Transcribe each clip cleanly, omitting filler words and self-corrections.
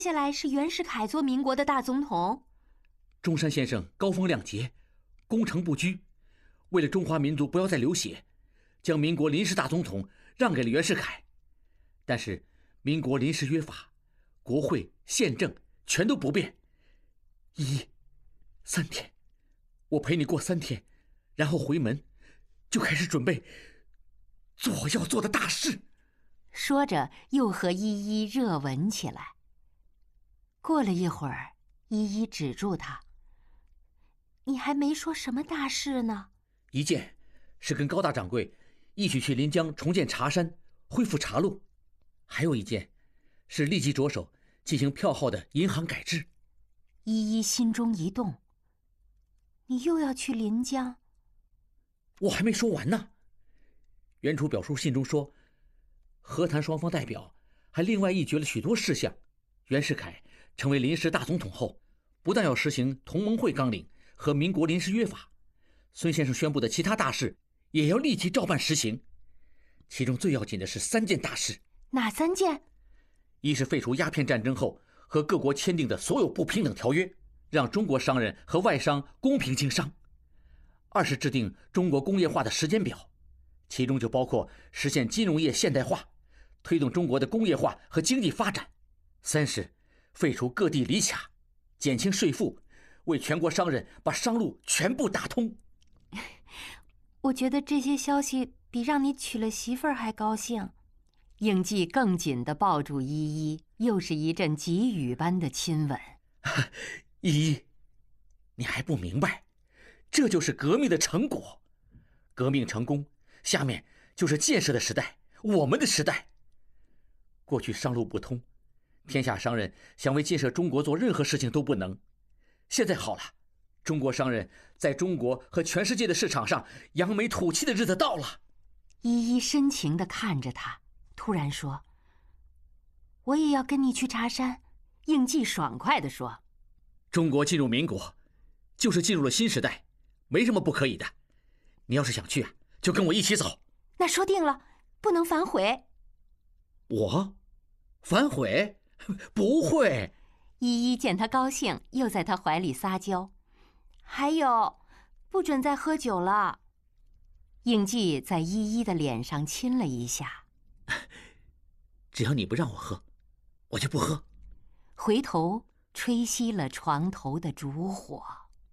接下来是袁世凯做民国的大总统。 中山先生高风亮节，攻城不居，为了中华民族不要再流血，将民国临时大总统让给了袁世凯。但是民国临时约法，国会宪政全都不变。3天，我陪你过3天，然后回门，就开始准备做要做的大事。 说着又和依依热吻起来。过了一会儿，依依止住他：“你还没说什么大事呢。” 一件是跟高大掌柜一起去临江重建茶山，恢复茶路；还有一件是立即着手进行票号的银行改制。 依依心中一动：“你又要去临江？” 我还没说完呢。袁楚表书信中说，和谈双方代表还另外议决了许多事项。袁世凯成为临时大总统后，不但要实行同盟会纲领和民国临时约法，孙先生宣布的其他大事也要立即照办实行。其中最要紧的是3件大事。 哪3件？ 一是废除鸦片战争后和各国签订的所有不平等条约，让中国商人和外商公平经商；二是制定中国工业化的时间表，其中就包括实现金融业现代化，推动中国的工业化和经济发展；三是废除各地厘卡，减轻税负，为全国商人把商路全部打通。 我觉得这些消息比让你娶了媳妇儿还高兴。应季更紧地抱住依依，又是一阵急雨般的亲吻。 依依，你还不明白，这就是革命的成果。革命成功，下面就是建设的时代，我们的时代。过去商路不通，天下商人想为建设中国做任何事情都不能。现在好了，中国商人在中国和全世界的市场上扬眉吐气的日子到了。 依依深情地看着他，突然说：“我也要跟你去茶山。”应季爽快地说：“ 中国进入民国，就是进入了新时代，没什么不可以的。你要是想去啊，就跟我一起走。” 那说定了，不能反悔。 我反悔？不会。 依依见他高兴，又在他怀里撒娇。还有，不准再喝酒了。应季在依依的脸上亲了一下。 只要你不让我喝，我就不喝。 回头吹熄了床头的烛火。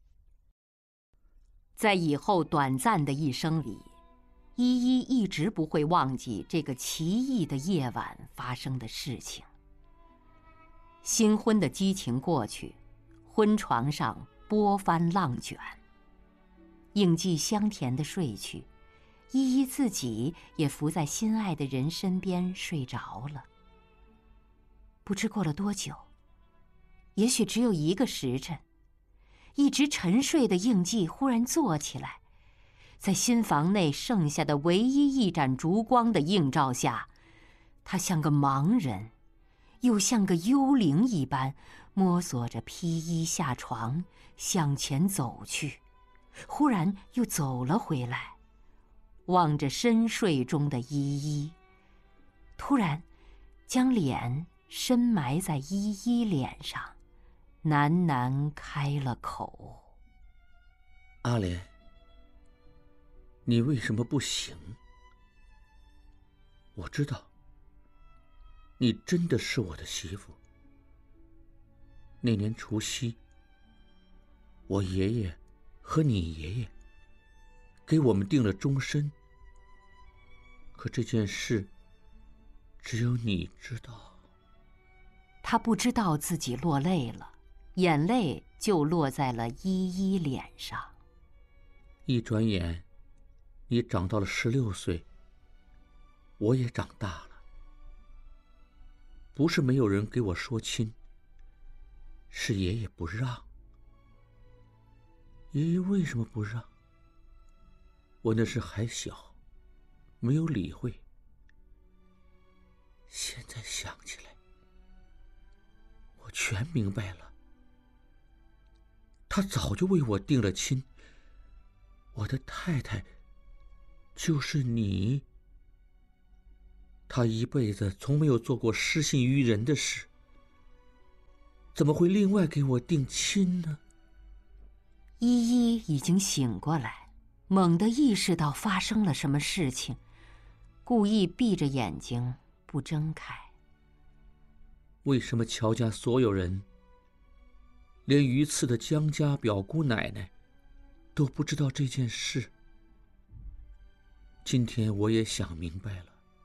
在以后短暂的一生里，依依一直不会忘记这个奇异的夜晚发生的事情。新婚的激情过去，婚床上波翻浪卷，应季香甜地睡去，依依自己也伏在心爱的人身边睡着了。不知过了多久，也许只有1个时辰，一直沉睡的应季忽然坐起来，在新房内剩下的唯一一盏烛光的映照下，他像个盲人，又像个幽灵一般，摸索着披衣下床，向前走去，忽然又走了回来，望着深睡中的依依，突然将脸深埋在依依脸上，喃喃开了口：“ 阿莲，你为什么不醒？我知道，你真的是我的媳妇。那年除夕，我爷爷和你爷爷给我们定了终身，可这件事只有你知道。” 他不知道自己落泪了，眼泪就落在了依依脸上。 一转眼，你长到了16岁，我也长大了。不是没有人给我说亲，是爷爷不让。爷爷为什么不让？我那时还小，没有理会。现在想起来，我全明白了。他早就为我定了亲，我的太太就是你。他一辈子从没有做过失信于人的事， 怎么会另外给我定亲呢？ 依依已经醒过来，猛地意识到发生了什么事情，故意闭着眼睛不睁开。 为什么乔家所有人，连榆次的江家表姑奶奶都不知道这件事？今天我也想明白了，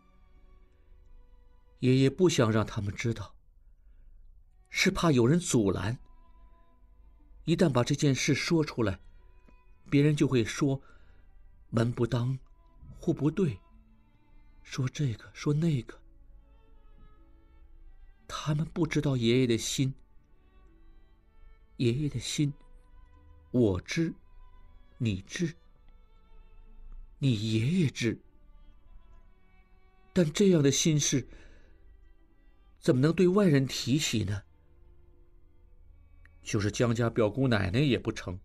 爷爷不想让他们知道，是怕有人阻拦。一旦把这件事说出来，别人就会说门不当户不对，说这个说那个。他们不知道爷爷的心，爷爷的心我知，你知，你爷爷知。但这样的心事怎么能对外人提起呢？就是江家表姑奶奶也不成。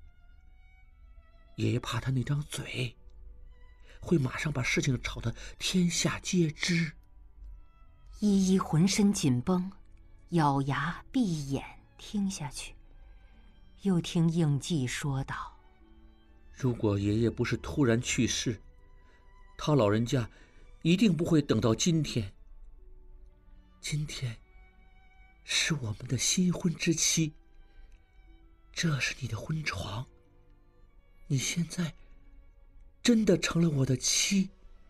爷爷怕他那张嘴会马上把事情吵得天下皆知。 依依浑身紧绷，咬牙闭眼听下去，又听应季说道： 如果爷爷不是突然去世，他老人家一定不会等到今天。今天是我们的新婚之期，这是你的婚床，你现在真的成了我的妻。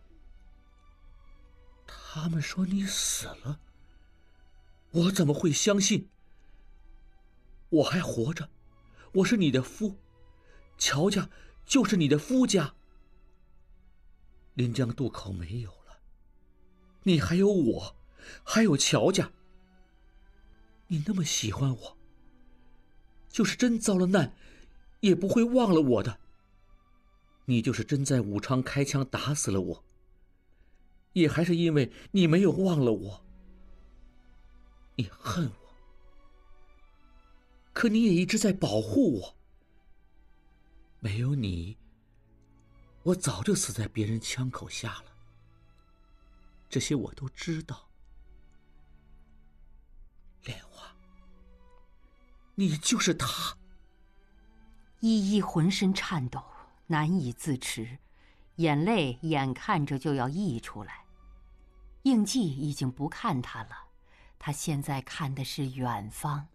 他们说你死了，我怎么会相信？我还活着，我是你的夫，乔家就是你的夫家。临江渡口没有了，你还有我，还有乔家。你那么喜欢我，就是真遭了难，也不会忘了我的。你就是真在武昌开枪打死了我，也还是因为你没有忘了我。你恨我，可你也一直在保护我。没有你，我早就死在别人枪口下了。这些我都知道。莲花，你就是他。 依依浑身颤抖，难以自持，眼泪眼看着就要溢出来。应季已经不看他了，他现在看的是远方。